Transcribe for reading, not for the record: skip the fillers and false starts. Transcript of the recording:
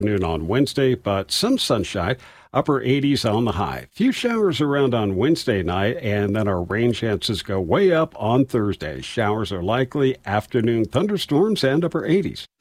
Noon on Wednesday, but some sunshine, upper 80s on the high. Few showers around on Wednesday night, and then our rain chances go way up on Thursday. Showers are likely, afternoon thunderstorms, and upper 80s.